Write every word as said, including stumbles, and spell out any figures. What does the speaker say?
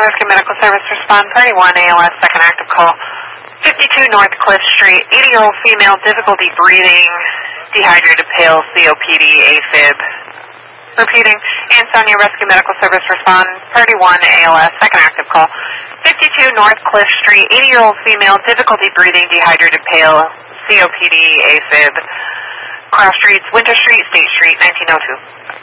Rescue Medical Service respond, party one, A L S, second active call. fifty-two North Cliff Street, eighty-year-old female, difficulty breathing, dehydrated, pale, C O P D, AFib. Repeating, Ansonia Rescue Medical Service respond, party one, A L S, second active call. fifty-two North Cliff Street, eighty-year-old female, difficulty breathing, dehydrated, pale, C O P D, AFib. Cross Streets, Winter Street, State Street, nineteen oh two.